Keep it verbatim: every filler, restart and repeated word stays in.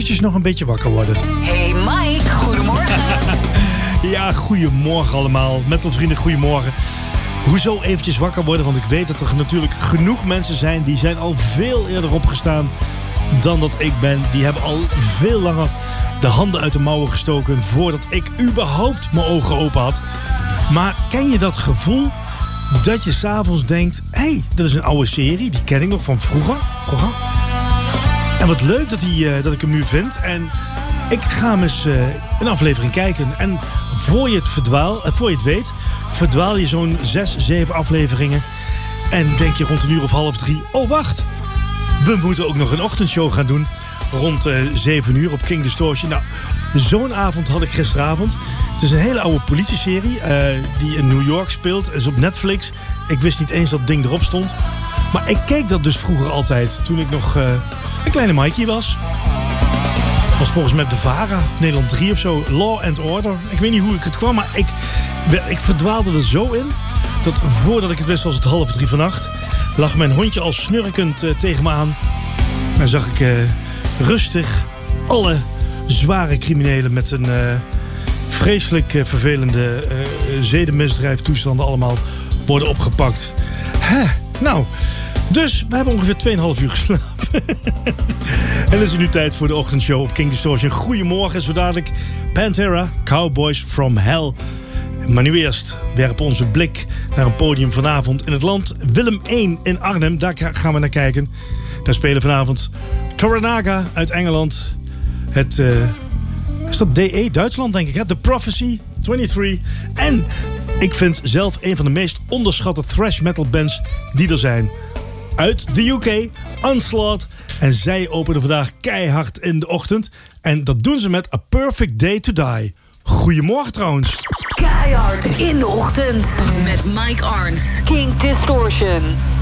eventjes nog een beetje wakker worden. Hey Mike, goedemorgen. Ja, goedemorgen allemaal. Metalvrienden, goedemorgen. Hoezo eventjes wakker worden? Want ik weet dat er natuurlijk genoeg mensen zijn... die zijn al veel eerder opgestaan dan dat ik ben. Die hebben al veel langer de handen uit de mouwen gestoken... voordat ik überhaupt mijn ogen open had. Maar ken je dat gevoel dat je 's avonds denkt... hé, hey, dat is een oude serie, die ken ik nog van vroeger. vroeger. En wat leuk dat, die, uh, dat ik hem nu vind. En ik ga hem eens uh, een aflevering kijken. En voor je het, verdwaal, uh, voor je het weet, verdwaal je zo'n zes, zeven afleveringen. En denk je rond een uur of half drie... oh, wacht, we moeten ook nog een ochtendshow gaan doen... rond uh, zeven uur op King Distortion. Nou, zo'n avond had ik gisteravond. Het is een hele oude politieserie uh, die in New York speelt. Het is op Netflix. Ik wist niet eens dat het ding erop stond. Maar ik keek dat dus vroeger altijd toen ik nog uh, een kleine Mikey was. Was volgens mij op de VARA, Nederland drie of zo. Law and Order. Ik weet niet hoe ik het kwam, maar ik, ik verdwaalde er zo in... dat voordat ik het wist was het half drie vannacht... lag mijn hondje al snurkend uh, tegen me aan. En zag ik... Uh, rustig alle zware criminelen met een uh, vreselijk uh, vervelende uh, zedenmisdrijftoestanden allemaal worden opgepakt. Hè, nou, dus we hebben ongeveer twee komma vijf uur geslapen. En dan is het nu tijd voor de ochtendshow op King Distortion. Goedemorgen, zo dadelijk Pantera, Cowboys from Hell. Maar nu eerst werpen onze blik naar een podium vanavond in het land. Willem één in Arnhem, daar gaan we naar kijken. Daar spelen vanavond Toranaga uit Engeland. Het, uh, is dat D E? Duitsland, denk ik. Hè? The Prophecy, drieëntwintig. En ik vind zelf een van de meest onderschatte thrash metal bands die er zijn. Uit de U K, Onslaught. En zij openen vandaag keihard in de ochtend. En dat doen ze met A Perfect Day to Die. Goedemorgen trouwens. Keihard in de ochtend met Mike Arns. King Distortion.